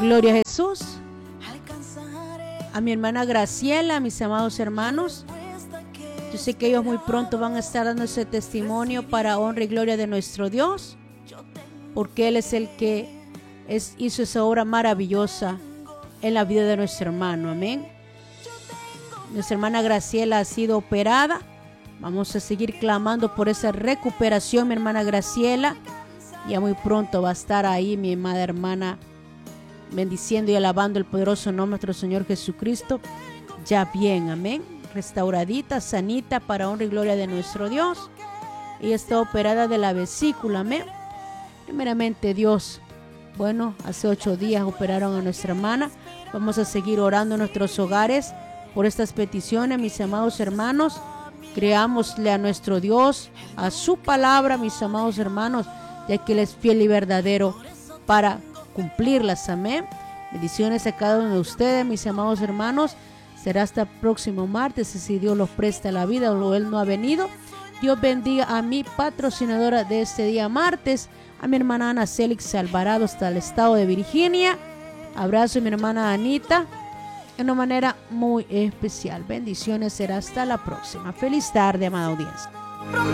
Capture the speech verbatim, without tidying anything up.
Gloria a Jesús. A mi hermana Graciela, a mis amados hermanos. Yo sé que ellos muy pronto van a estar dando ese testimonio para honra y gloria de nuestro Dios, porque Él es el que es, hizo esa obra maravillosa en la vida de nuestro hermano. Amén. Nuestra hermana Graciela ha sido operada. Vamos a seguir clamando por esa recuperación, mi hermana Graciela. Ya muy pronto va a estar ahí mi amada hermana, bendiciendo y alabando el poderoso nombre de nuestro Señor Jesucristo. Ya bien, amén. Restauradita, sanita, para honra y gloria de nuestro Dios. Ella está operada de la vesícula, amén. Primeramente Dios, bueno, hace ocho días operaron a nuestra hermana. Vamos a seguir orando en nuestros hogares por estas peticiones, mis amados hermanos. Creámosle a nuestro Dios, a su palabra, mis amados hermanos, ya que Él es fiel y verdadero para cumplirlas, amén. Bendiciones a cada uno de ustedes, mis amados hermanos. Será hasta el próximo martes, si Dios los presta la vida o Él no ha venido. Dios bendiga a mi patrocinadora de este día martes, a mi hermana Ana Célix Alvarado hasta el estado de Virginia. Abrazo a mi hermana Anita de una manera muy especial. Bendiciones, será hasta la próxima. Feliz tarde, amada audiencia.